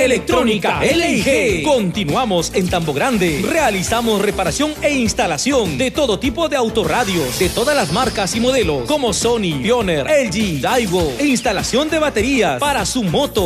Electrónica LG. Continuamos en Tambo Grande. Realizamos reparación e instalación de todo tipo de autorradios, de todas las marcas y modelos, como Sony, Pioneer, LG, Daiwo, e instalación de baterías para su moto